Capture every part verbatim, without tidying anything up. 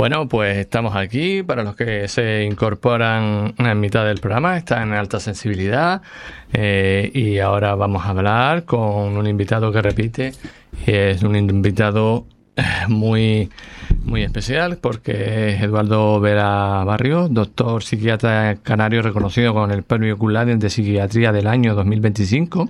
Bueno, pues estamos aquí. Para los que se incorporan en mitad del programa, está en alta sensibilidad, eh, y ahora vamos a hablar con un invitado que repite, y es un invitado muy muy especial porque es Eduardo Vera Barrios, doctor psiquiatra canario reconocido con el Premio Cullen de Psiquiatría del año dos mil veinticinco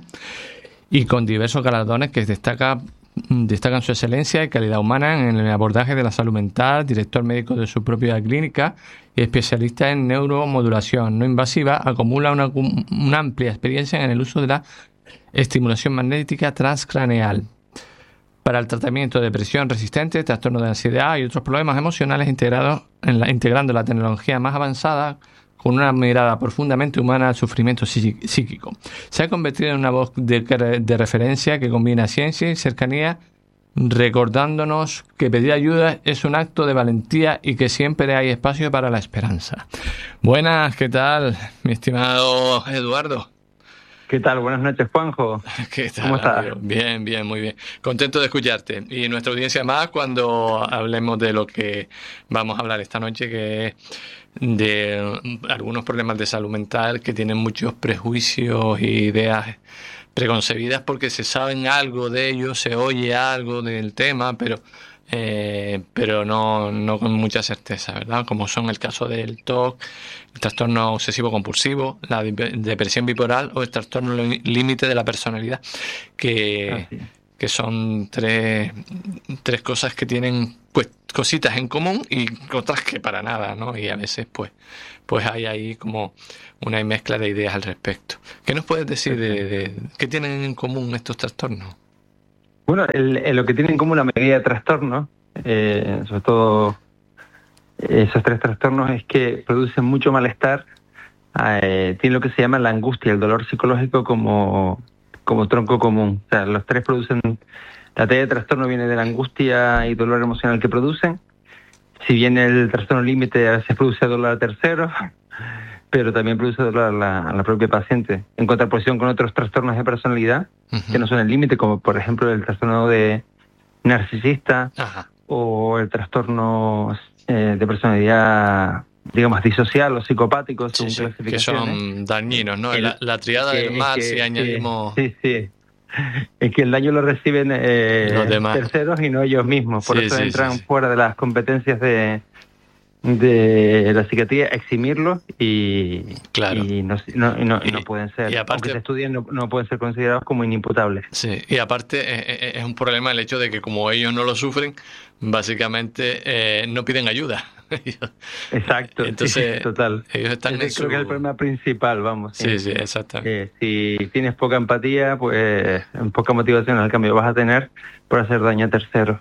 y con diversos galardones que destaca destacan su excelencia y calidad humana en el abordaje de la salud mental, director médico de su propia clínica y especialista en neuromodulación no invasiva. Acumula una, una amplia experiencia en el uso de la estimulación magnética transcraneal para el tratamiento de depresión resistente, trastorno de ansiedad y otros problemas emocionales, integrados en la, integrando la tecnología más avanzada con una mirada profundamente humana al sufrimiento psíquico. Se ha convertido en una voz de, de referencia que combina ciencia y cercanía, recordándonos que pedir ayuda es un acto de valentía y que siempre hay espacio para la esperanza. Buenas, ¿qué tal, mi estimado Eduardo? ¿Qué tal? Buenas noches, Juanjo. ¿Qué tal? ¿Cómo estás? Amigo? Bien, bien, muy bien. Contento de escucharte. Y nuestra audiencia más cuando hablemos de lo que vamos a hablar esta noche, que es de algunos problemas de salud mental que tienen muchos prejuicios e ideas preconcebidas porque se saben algo de ellos, se oye algo del tema, pero eh, pero no, no con mucha certeza, ¿verdad? Como son el caso del T O C, el trastorno obsesivo compulsivo, la depresión bipolar o el trastorno límite de la personalidad, que, ah, sí. que son tres, tres cosas que tienen pues cositas en común y otras que para nada, ¿no? Y a veces pues pues hay ahí como una mezcla de ideas al respecto. ¿Qué nos puedes decir de, de qué tienen en común estos trastornos? Bueno, el, el, lo que tienen en común la mayoría de trastornos, eh, sobre todo esos tres trastornos, es que producen mucho malestar, eh, tienen lo que se llama la angustia, el dolor psicológico como, como tronco común. O sea, los tres producen, la teoría de trastorno viene de la angustia y dolor emocional que producen. Si bien el trastorno límite a veces produce dolor a terceros, pero también produce dolor a la, a la propia paciente, en contraposición con otros trastornos de personalidad, uh-huh, que no son el límite, como por ejemplo el trastorno de narcisista, uh-huh, o el trastorno eh, de personalidad, digamos, disocial o psicopático, según sí, sí, clasificaciones. Que son dañinos, ¿no? El, la, la triada que, del mal, que, si añadimos... Sí, sí. Es que el daño lo reciben eh, los demás, terceros y no ellos mismos. Por sí, eso sí, entran sí, sí. fuera de las competencias de... de la psiquiatría, eximirlos y, claro. y, no, no, y, no, y y no pueden ser, y aparte, aunque se estudien, no, no pueden ser considerados como inimputables. Sí, y aparte es, es un problema el hecho de que como ellos no lo sufren, básicamente eh, no piden ayuda. Exacto, entonces sí, sí, total. Ellos están Ese en creo su... que es el problema principal, vamos. Sí, sí, exactamente. Eh, si tienes poca empatía, pues poca motivación al cambio vas a tener por hacer daño a terceros.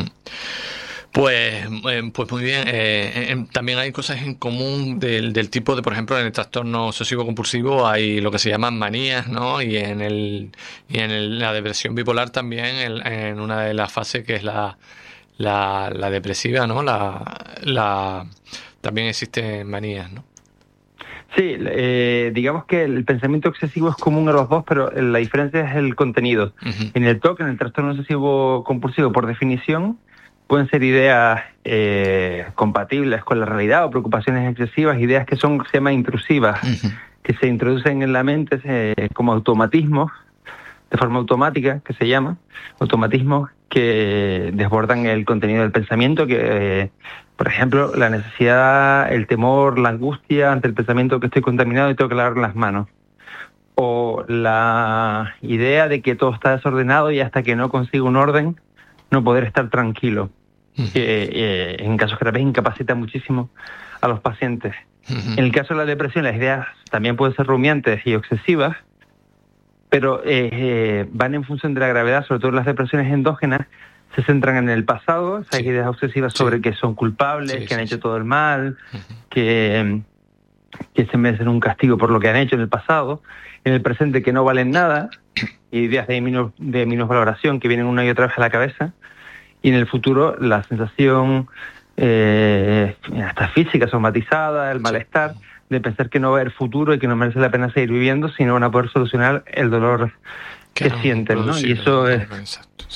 Pues, eh, pues muy bien. Eh, eh, también hay cosas en común del, del tipo de, por ejemplo, en el trastorno obsesivo compulsivo hay lo que se llaman manías, ¿no? Y en el y en el, la depresión bipolar también, el, en una de las fases que es la la, la depresiva, ¿no? La, la también existen manías, ¿no? Sí, eh, digamos que el pensamiento excesivo es común a los dos, pero la diferencia es el contenido. Uh-huh. En el T O C, en el trastorno obsesivo compulsivo, por definición, pueden ser ideas eh, compatibles con la realidad o preocupaciones excesivas, ideas que son se llaman intrusivas, uh-huh, que se introducen en la mente eh, como automatismos, de forma automática, que se llama, automatismos que desbordan el contenido del pensamiento, que eh, por ejemplo, la necesidad, el temor, la angustia ante el pensamiento que estoy contaminado y tengo que lavar las manos. O la idea de que todo está desordenado y hasta que no consigo un orden, no poder estar tranquilo. Uh-huh. Que eh, en casos graves incapacita muchísimo a los pacientes. Uh-huh. En el caso de la depresión, las ideas también pueden ser rumiantes y obsesivas, pero eh, eh, van en función de la gravedad, sobre todo las depresiones endógenas, se centran en el pasado, esas sí. ideas obsesivas sobre sí. que son culpables, sí, que han sí, hecho sí. todo el mal, uh-huh. que, que se merecen un castigo por lo que han hecho en el pasado, en el presente que no valen nada, ideas de, minus, de minusvaloración que vienen una y otra vez a la cabeza, y en el futuro la sensación eh, hasta física, somatizada, el malestar, sí. de pensar que no va a haber futuro y que no merece la pena seguir viviendo si no van a poder solucionar el dolor que, que no, sienten, ¿no? Y eso es... Exacto, sí.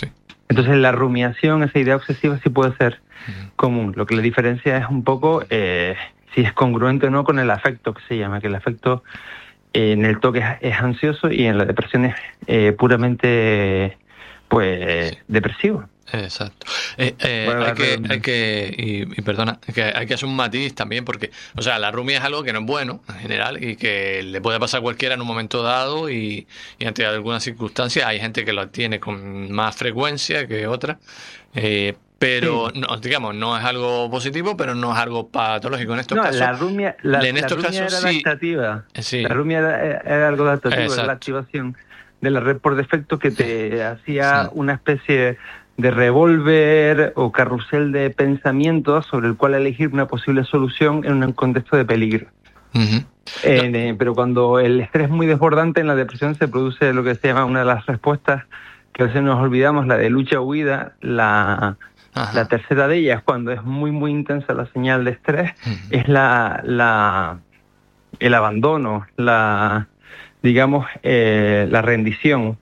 Entonces la rumiación, esa idea obsesiva sí puede ser uh-huh. común. Lo que la diferencia es un poco eh, si es congruente o no con el afecto, que se llama, que el afecto eh, en el toque es, es ansioso y en la depresión es eh, puramente pues sí. depresivo. Exacto. Eh, eh, bueno, hay, que, hay que, y, y perdona, que hay que hacer un matiz también porque, o sea, la rumia es algo que no es bueno en general y que le puede pasar a cualquiera en un momento dado y, y ante algunas circunstancias hay gente que lo tiene con más frecuencia que otra, eh, pero sí. no, digamos, no es algo positivo, pero no es algo patológico en estos no, casos. La rumia, la, en estos la rumia casos, era sí, adaptativa. Sí. La rumia era, era algo adaptativo, era la activación de la red por defecto que te hacía sí. una especie de revólver o carrusel de pensamientos sobre el cual elegir una posible solución en un contexto de peligro. Uh-huh. Eh, no. eh, pero cuando el estrés es muy desbordante en la depresión se produce lo que se llama una de las respuestas que a veces nos olvidamos, la de lucha-huida. La, la tercera de ellas, cuando es muy muy intensa la señal de estrés, uh-huh. es la, la el abandono, la digamos eh, la rendición.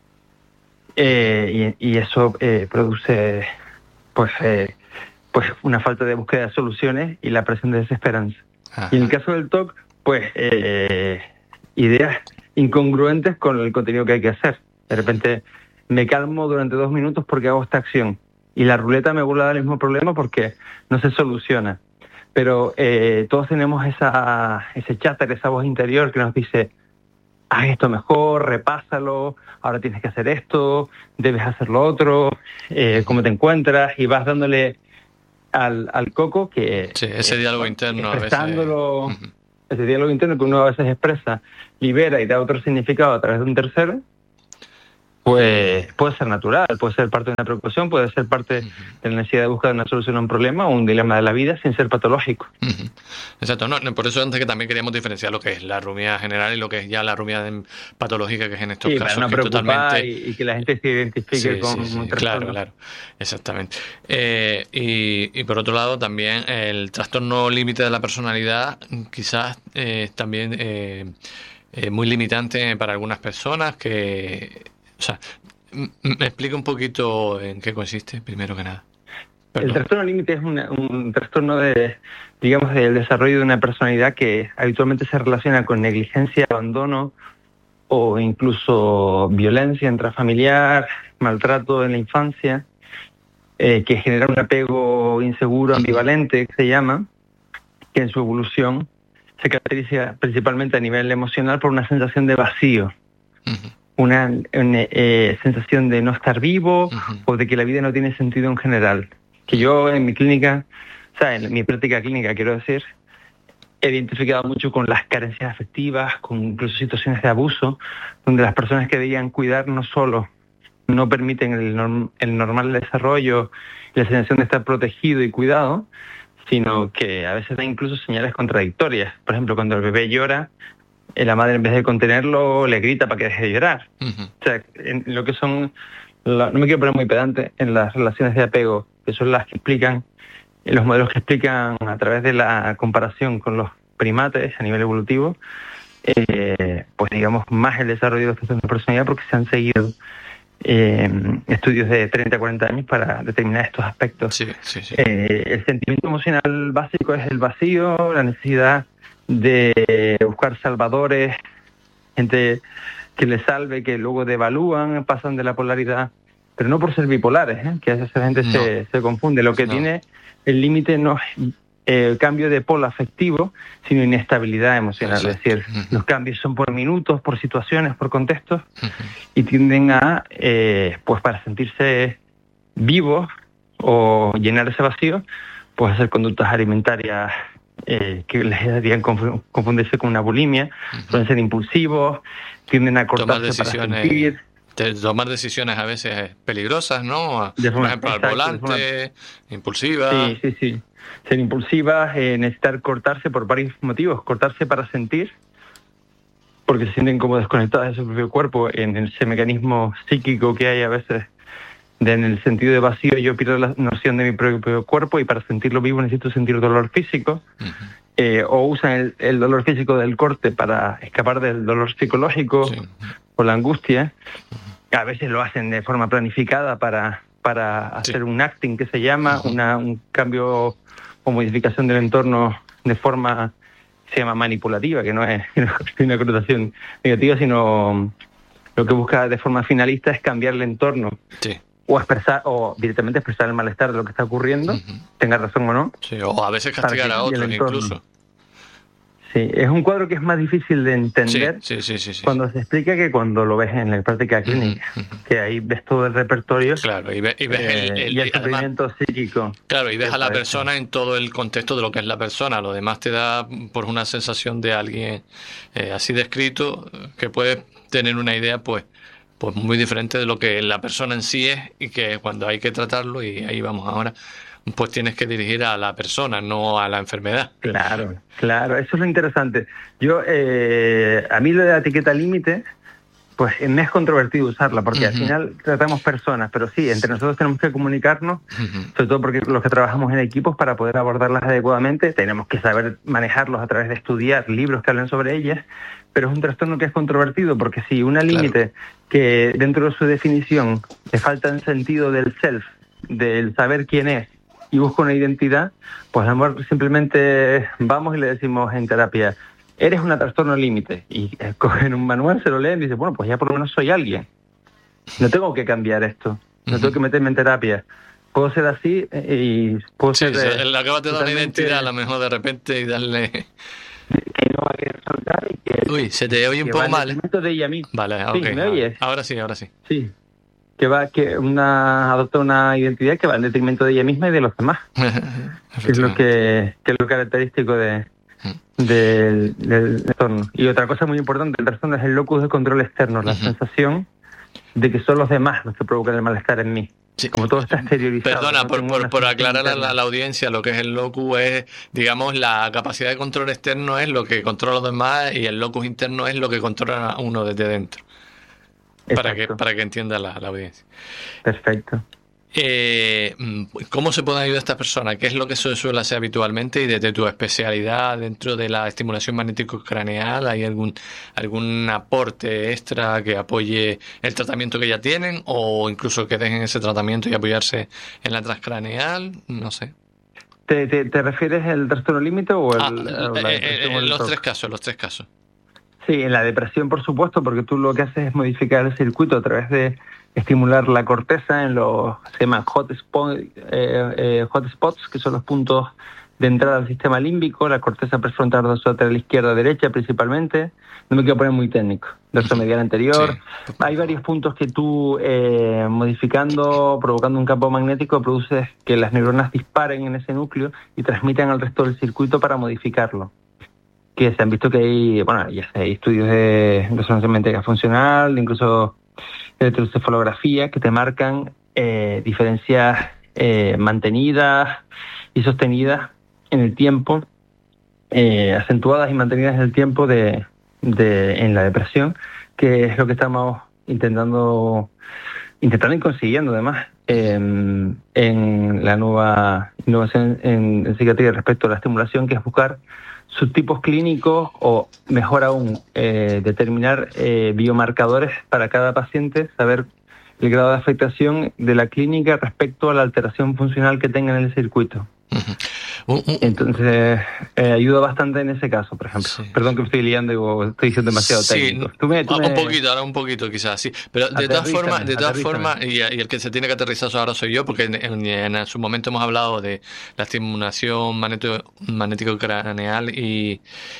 Eh, y, y eso eh, produce pues eh, pues una falta de búsqueda de soluciones y la presión de desesperanza. Ajá. Y en el caso del T O C, pues eh, ideas incongruentes con el contenido que hay que hacer. De repente me calmo durante dos minutos porque hago esta acción y la ruleta me vuelve a dar el mismo problema porque no se soluciona. Pero eh, todos tenemos esa ese cháter, esa voz interior que nos dice: haz esto mejor, repásalo, ahora tienes que hacer esto, debes hacer lo otro, eh, cómo te encuentras, y vas dándole al, al coco que... Sí, ese eh, diálogo interno a veces... Uh-huh. Ese diálogo interno que uno a veces expresa, libera y da otro significado a través de un tercero, pues puede ser natural, puede ser parte de una preocupación, puede ser parte uh-huh. de la necesidad de buscar una solución a un problema o un dilema de la vida sin ser patológico. Uh-huh. Exacto, no, por eso antes que también queríamos diferenciar lo que es la rumia general y lo que es ya la rumia patológica, que es en estos sí, casos para no que totalmente... Y, y que la gente se identifique sí, con sí, sí, un trastorno. Claro, claro, exactamente. Eh, y, y por otro lado también el trastorno límite de la personalidad quizás eh, también eh, eh, muy limitante para algunas personas que... O sea, me explica un poquito en qué consiste, primero que nada. Perdón. El trastorno límite es una, un trastorno de, digamos, del desarrollo de una personalidad que habitualmente se relaciona con negligencia, abandono o incluso violencia intrafamiliar, maltrato en la infancia, eh, que genera un apego inseguro, ambivalente, que se llama, que en su evolución se caracteriza principalmente a nivel emocional por una sensación de vacío. Uh-huh. Una, una eh, sensación de no estar vivo uh-huh. o de que la vida no tiene sentido en general. Que yo en mi clínica, o sea, en mi práctica clínica, quiero decir, he identificado mucho con las carencias afectivas, con incluso situaciones de abuso, donde las personas que debían cuidar no solo no permiten el, norm, el normal desarrollo y la sensación de estar protegido y cuidado, sino que a veces da incluso señales contradictorias. Por ejemplo, cuando el bebé llora, la madre en vez de contenerlo le grita para que deje de llorar. Uh-huh. O sea, en lo que son, la, no me quiero poner muy pedante, en las relaciones de apego, que son las que explican, los modelos que explican a través de la comparación con los primates a nivel evolutivo, eh, pues digamos más el desarrollo de esta personalidad, porque se han seguido eh, estudios de treinta a cuarenta años para determinar estos aspectos. Sí, sí, sí. Eh, el sentimiento emocional básico es el vacío, la necesidad de buscar salvadores, gente que le salve, que luego devalúan, pasan de la polaridad, pero no por ser bipolares, ¿eh? Que a veces la gente no. se, se confunde. Lo que no. tiene el límite no es eh, cambio de polo afectivo, sino inestabilidad emocional. Exacto. Es decir, uh-huh. los cambios son por minutos, por situaciones, por contextos, uh-huh. y tienden a, eh, pues para sentirse vivos o llenar ese vacío, pues hacer conductas alimentarias Eh, que les harían confundirse con una bulimia, uh-huh. suelen ser impulsivos, tienden a cortarse para sentir. De tomar decisiones a veces peligrosas, ¿no? De forma, Por ejemplo, exacto, al volante, forma... impulsivas. Sí, sí, sí. Ser impulsivas, eh, necesitar cortarse por varios motivos. Cortarse para sentir, porque se sienten como desconectadas de su propio cuerpo, en ese mecanismo psíquico que hay a veces. De, en el sentido de vacío, yo pierdo la noción de mi propio cuerpo y para sentirlo vivo necesito sentir dolor físico. Uh-huh. Eh, o usan el, el dolor físico del corte para escapar del dolor psicológico sí. o la angustia. Uh-huh. A veces lo hacen de forma planificada para, para hacer sí. un acting que se llama, uh-huh. una, un cambio o modificación del entorno de forma, se llama manipulativa, que no es, no es una connotación negativa, sino lo que busca de forma finalista es cambiar el entorno. Sí. O expresar, o directamente expresar el malestar de lo que está ocurriendo, uh-huh. tenga razón o no. Sí, o a veces castigar a otros incluso. Sí, es un cuadro que es más difícil de entender sí, sí, sí, sí, sí. cuando se explica que cuando lo ves en la práctica clínica, uh-huh, uh-huh. que ahí ves todo el repertorio. Claro, y, ve, y ves eh, el, el, y el sufrimiento además, psíquico. Claro, y ves a la persona eso. En todo el contexto de lo que es la persona. Lo demás te da por una sensación de alguien eh, así descrito, que puedes tener una idea, pues, pues muy diferente de lo que la persona en sí es, y que cuando hay que tratarlo, y ahí vamos ahora, pues tienes que dirigir a la persona, no a la enfermedad. Claro, claro, eso es lo interesante. Yo, eh, a mí lo de la etiqueta límite, pues me es controvertido usarla, porque uh-huh. al final tratamos personas, pero sí, entre nosotros tenemos que comunicarnos, uh-huh. sobre todo porque los que trabajamos en equipos, para poder abordarlas adecuadamente, tenemos que saber manejarlos a través de estudiar libros que hablen sobre ellas, pero es un trastorno que es controvertido, porque si una límite claro. que dentro de su definición le falta el sentido del self, del saber quién es, y busca una identidad, pues a lo mejor simplemente vamos y le decimos en terapia, eres una trastorno límite, y cogen un manual, se lo leen y dicen, bueno, pues ya por lo menos soy alguien. No tengo que cambiar esto, no uh-huh. tengo que meterme en terapia. Puedo ser así y puedo sí, ser... Sí, le acabas de dar una identidad a lo mejor de repente y darle... Que no hay que soltar y que... Uy, se te oye un poco mal. De ella misma. Vale, sí, ok. ¿me oyes? Ahora sí, ahora sí. Sí. Que va, que una adopta una identidad que va en detrimento de ella misma y de los demás. que es lo que, que es lo característico de, del, del entorno. Y otra cosa muy importante, el trastorno es el locus de control externo, la uh-huh. sensación de que son los demás los que provocan el malestar en mí. Sí. Como todo está exteriorizado. Perdona, ¿no? por, por, por aclarar a la, a la audiencia, lo que es el locus es, digamos, la capacidad de control externo es lo que controla a los demás, y el locus interno es lo que controla a uno desde dentro. Para que, para que entienda la, la audiencia. Perfecto. Eh, ¿Cómo se puede ayudar a esta persona? ¿Qué es lo que se suele hacer habitualmente? Y desde tu especialidad dentro de la estimulación magnético-craneal, ¿hay algún, algún aporte extra que apoye el tratamiento que ya tienen? ¿O incluso que dejen ese tratamiento y apoyarse en la transcraneal? No sé. ¿Te, te, te refieres al trastorno límite o el, ah, o la eh, eh, los tres casos, los tres casos. Sí, en la depresión, por supuesto, porque tú lo que haces es modificar el circuito a través de estimular la corteza en los, se llaman hot, spot, eh, eh, hot spots, que son los puntos de entrada al sistema límbico, la corteza prefrontal dorsolateral izquierda derecha principalmente. No me quiero poner muy técnico. Dorso medial anterior. Sí. Hay varios puntos que tú, eh, modificando, provocando un campo magnético, produces que las neuronas disparen en ese núcleo y transmitan al resto del circuito para modificarlo. Que se han visto que hay, bueno, ya sé, hay estudios de resonancia magnética funcional, incluso electroencefalografía, que te marcan eh, diferencias eh, mantenidas y sostenidas en el tiempo, eh, acentuadas y mantenidas en el tiempo de, de en la depresión, que es lo que estamos intentando, intentando y consiguiendo además en, en la nueva innovación en, en psiquiatría respecto a la estimulación, que es buscar subtipos clínicos o, mejor aún, eh, determinar eh, biomarcadores para cada paciente, saber el grado de afectación de la clínica respecto a la alteración funcional que tenga en el circuito. Uh-huh. Uh, uh, Entonces, eh, ayuda bastante en ese caso, por ejemplo. Sí. Perdón que me estoy liando y estoy diciendo demasiado sí, técnico. Tú me, tú un me... poquito, ahora un poquito quizás, sí. Pero de todas formas, de todas formas, y, y el que se tiene que aterrizar ahora soy yo, porque en, en, en su momento hemos hablado de la estimulación magnético-craneal y,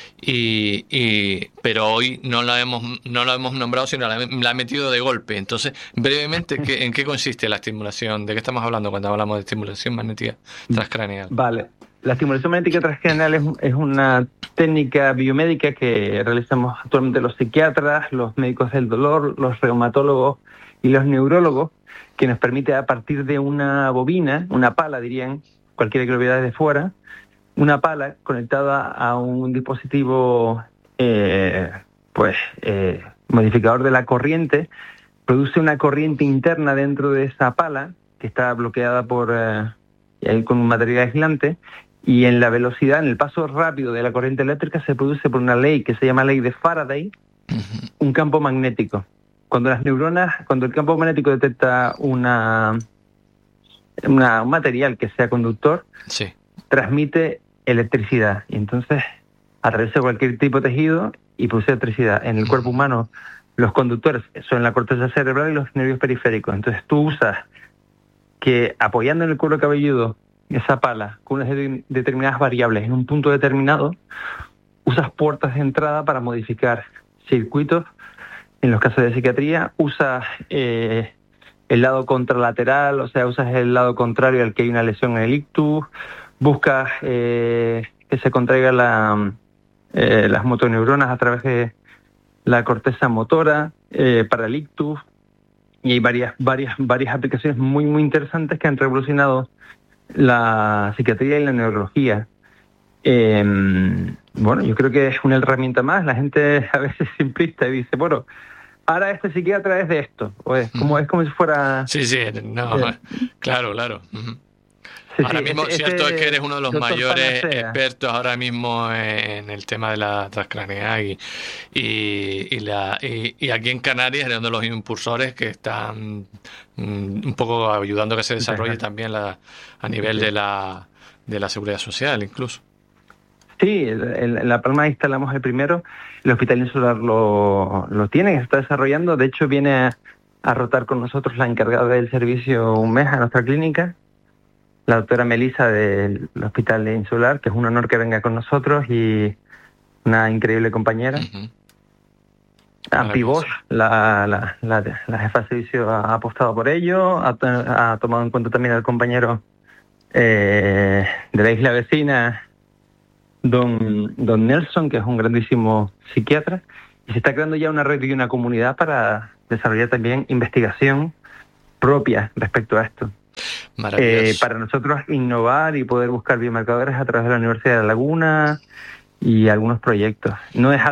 y, y pero hoy no la hemos no la hemos nombrado, sino la, la he metido de golpe. Entonces, brevemente, ¿qué, ¿en qué consiste la estimulación? ¿De qué estamos hablando cuando hablamos de estimulación magnética transcraneal? Vale. La estimulación magnética transcraneal es, es una técnica biomédica que realizamos actualmente los psiquiatras, los médicos del dolor, los reumatólogos y los neurólogos, que nos permite, a partir de una bobina, una pala dirían, cualquiera que lo vea desde fuera, una pala conectada a un dispositivo eh, pues eh, modificador de la corriente, produce una corriente interna dentro de esa pala, que está bloqueada por eh, con un material aislante, y en la velocidad, en el paso rápido de la corriente eléctrica, se produce por una ley que se llama ley de Faraday, uh-huh. un campo magnético. Cuando las neuronas, cuando el campo magnético detecta una, una, un material que sea conductor, sí. transmite electricidad. Y entonces atraviesa cualquier tipo de tejido y produce electricidad. En el cuerpo humano, los conductores son la corteza cerebral y los nervios periféricos. Entonces tú usas que apoyando en el cuero cabelludo esa pala con unas de- determinadas variables en un punto determinado, usas puertas de entrada para modificar circuitos. En los casos de psiquiatría, usas eh, el lado contralateral, o sea, usas el lado contrario al que hay una lesión en el ictus, buscas eh, que se contraiga la, eh, las motoneuronas a través de la corteza motora eh, para el ictus, y hay varias, varias, varias aplicaciones muy, muy interesantes que han revolucionado la psiquiatría y la neurología. Eh, bueno, yo creo que es una herramienta más. La gente a veces es simplista y dice, bueno, ahora este psiquiatra es de esto, o es como, es como si fuera... Sí, sí, no, eh, claro, claro. Ujú. sí, Ahora sí, mismo, este- cierto este es que eres uno de los doctor mayores Panacea. expertos ahora mismo en el tema de la transcraneal y, y, y la, y, y aquí en Canarias eres uno de los impulsores que están mm, un poco ayudando a que se desarrolle Muchas gracias. también la, a nivel de la, de la seguridad social incluso. Sí, el- el- en La Palma instalamos el primero, el Hospital Insular lo, lo tiene, se está desarrollando, de hecho viene a, a rotar con nosotros la encargada del servicio un mes a nuestra clínica, la doctora Melisa del Hospital Insular, que es un honor que venga con nosotros y una increíble compañera. Ujú. Ampi Maravilloso. Bosch, la, la, la, la jefa de servicio, ha apostado por ello, ha, to- ha tomado en cuenta también al compañero eh, de la isla vecina, don, don Nelson, que es un grandísimo psiquiatra, y se está creando ya una red y una comunidad para desarrollar también investigación propia respecto a esto. Maravilloso. Eh, para nosotros innovar y poder buscar biomarcadores a través de la Universidad de La Laguna y algunos proyectos. No es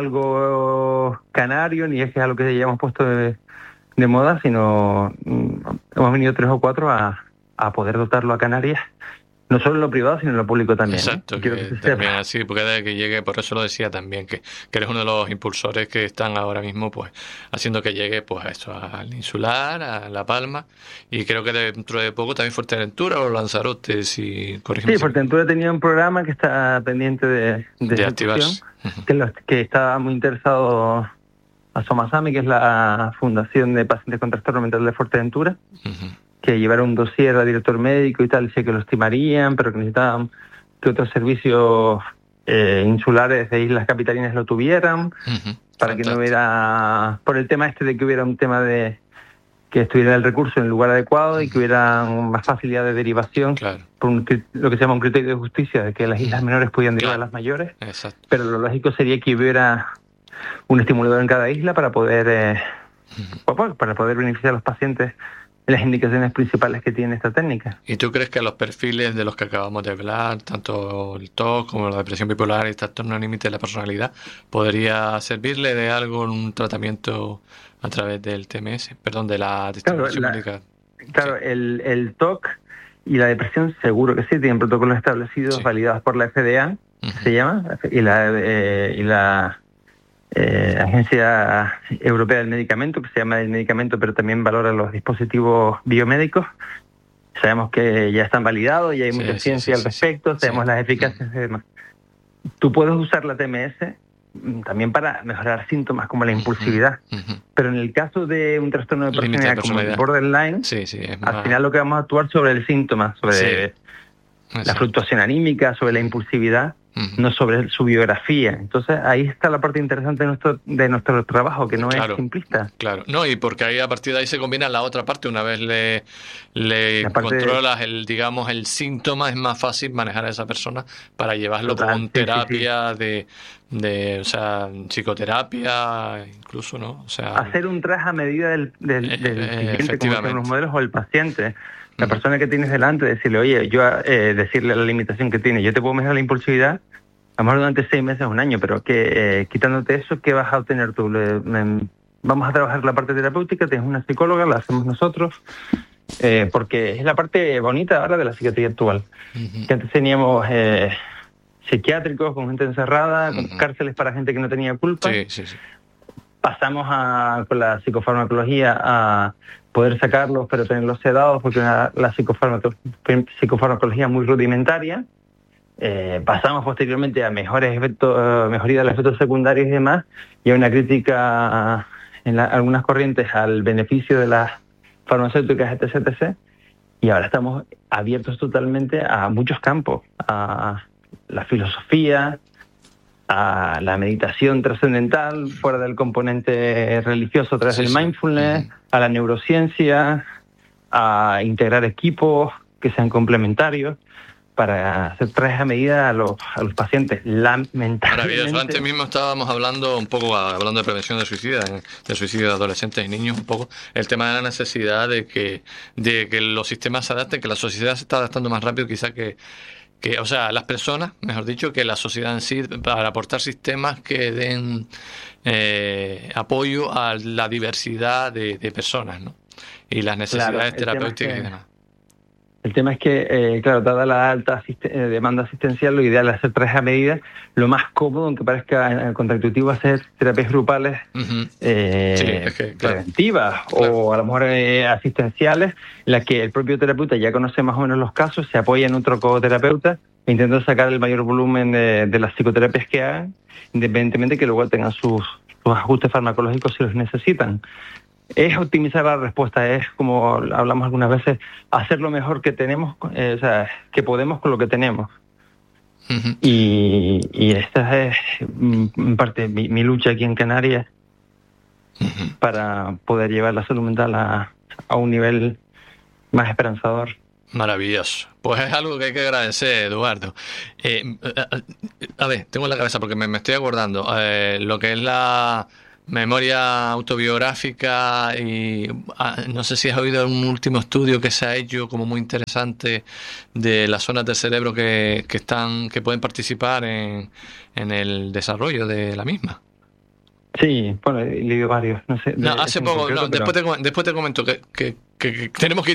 algo canario, ni es que es algo que ya hemos puesto de, de moda, sino mm, hemos venido tres o cuatro a, a poder dotarlo a Canarias, no solo en lo privado, sino en lo público también. ¿no? Exacto, Quiero que que se también sepa. así, porque de que llegue, por eso lo decía también, que, que eres uno de los impulsores que están ahora mismo pues haciendo que llegue pues a eso, al Insular, a La Palma, y creo que dentro de poco también Fuerteventura o Lanzarote, si corrígeme. Sí, si- Fuerteventura tenía un programa que está pendiente de, de, de ejecución, activarse. Ujú. que, los, que estaba muy interesado a Somasami, que es la Fundación de Pacientes con Trastorno Mental de Fuerteventura, Ujú. que llevaron un dossier al director médico y tal, decía que lo estimarían, pero que necesitaban que otros servicios eh, insulares de islas capitalinas lo tuvieran, Ujú. para que no Fantástico. hubiera, por el tema este de que hubiera un tema de que estuviera el recurso en el lugar adecuado y que hubiera más facilidad de derivación, Claro, por un cri- lo que se llama un criterio de justicia, de que las islas menores podían derivar Claro. a las mayores, exacto. pero lo lógico sería que hubiera un estimulador en cada isla para poder eh, bueno, para poder beneficiar a los pacientes de las indicaciones principales que tiene esta técnica. ¿Y tú crees que los perfiles de los que acabamos de hablar, tanto el T O C como la depresión bipolar y el trastorno límite de la personalidad, podría servirle de algo en un tratamiento a través del T M S, perdón, de la distribución la- médica? Claro, el, el T O C y la depresión seguro que sí, tienen protocolos establecidos, Sí. validados por la F D A, Ujú. se llama, y la, eh, y la eh, Agencia Europea del Medicamento, que se llama el medicamento, pero también valora los dispositivos biomédicos. Sabemos que ya están validados y hay Sí, mucha sí, ciencia sí, al sí, respecto, sí. sabemos Sí. las eficacias y demás. Tú puedes usar la T M S mm, también para mejorar síntomas como la impulsividad, Ujú. pero en el caso de un trastorno de Límite de personalidad como el personalidad. borderline, Sí, sí, es al más... final lo que vamos a actuar sobre el síntoma, sobre Sí. la Exacto. fluctuación anímica, sobre la impulsividad, Ujú. no sobre su biografía. Entonces ahí está la parte interesante de nuestro de nuestro trabajo, que no Claro. es simplista. Claro, no, y porque ahí a partir de ahí se combina la otra parte. Una vez le, le La parte de- controlas el, digamos, el síntoma, es más fácil manejar a esa persona para llevarlo Total, con sí, sí, terapia de, de, o sea, psicoterapia, incluso, ¿no? O sea, Hacer un traje a medida del, del, Eh, del eh, cliente, como efectivamente. decían los modelos, o el paciente. La Ujú. persona que tienes delante, decirle, oye, yo eh, decirle la limitación que tiene, yo te puedo mejorar la impulsividad, a lo mejor durante seis meses o un año, pero que eh, quitándote eso, ¿qué vas a obtener tú? Le- me- vamos a trabajar la parte terapéutica, tienes una psicóloga, la hacemos nosotros, eh, porque es la parte bonita ahora de la psiquiatría actual. Ujú. Que antes teníamos eh, psiquiátricos con gente encerrada, con Ujú. cárceles para gente que no tenía culpa. Sí, sí, sí. Pasamos a, con la psicofarmacología a poder sacarlos, pero tenerlos sedados, porque una, la psicofarmaco, psicofarmacología muy rudimentaria. Eh, pasamos posteriormente a mejores efectos, uh, mejoría de los efectos secundarios y demás, y a una crítica en la, algunas corrientes al beneficio de las farmacéuticas, etc, etc. Y ahora estamos abiertos totalmente a muchos campos, a la filosofía, a la meditación trascendental, fuera del componente religioso a través sí, del mindfulness, sí. a la neurociencia, a integrar equipos que sean complementarios para hacer trajes a medida a los, a los pacientes. Lamentablemente. Maravilloso. Antes mismo estábamos hablando un poco, hablando de prevención de suicidio, de suicidio de adolescentes y niños, un poco el tema de la necesidad de que, de que los sistemas se adapten, que la sociedad se está adaptando más rápido quizá que, que, o sea, las personas, mejor dicho, que la sociedad en sí, para aportar sistemas que den eh, apoyo a la diversidad de, de personas, ¿no? Y las necesidades claro, terapéuticas y demás. El tema es que, eh, claro, dada la alta asist- eh, demanda asistencial, lo ideal es hacer trajes a medida. Lo más cómodo, aunque parezca contraintuitivo, hacer terapias grupales uh-huh. eh, sí, es que, claro, preventivas claro. o a lo mejor eh, asistenciales, en las que el propio terapeuta ya conoce más o menos los casos, se apoya en otro coterapeuta e intenta sacar el mayor volumen de, de las psicoterapias que hagan, independientemente que luego tengan sus, sus ajustes farmacológicos si los necesitan. Es optimizar la respuesta, es como hablamos algunas veces, hacer lo mejor que tenemos, eh, o sea, que podemos con lo que tenemos. Uh-huh. Y, y esta es en parte mi, mi lucha aquí en Canarias uh-huh. para poder llevar la salud mental a, a un nivel más esperanzador. Maravilloso. Pues es algo que hay que agradecer, Eduardo. Eh, a, a ver, tengo en la cabeza porque me, me estoy acordando eh, lo que es la memoria autobiográfica y ah, no sé si has oído un último estudio que se ha hecho como muy interesante de las zonas del cerebro que, que están que pueden participar en, en el desarrollo de la misma. Sí, bueno, he leído varios. No sé. No, hace poco. No, después, pero... te, después te comento que, que, que, que tenemos que